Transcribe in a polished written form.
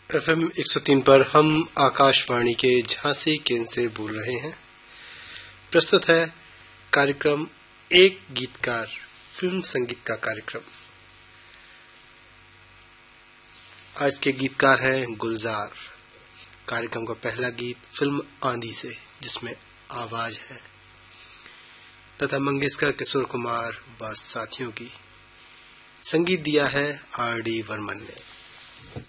FM 103 पर हम आकाशवाणी के झांसी केंद्र से बोल रहे हैं। प्रस्तुत है कार्यक्रम एक गीतकार फिल्म संगीत का कार्यक्रम। आज के गीतकार हैं गुलजार। कार्यक्रम का पहला गीत फिल्म आंधी से, जिसमें आवाज है लता मंगेशकर, किशोर कुमार व साथियों की। संगीत दिया है R.D. बर्मन ने।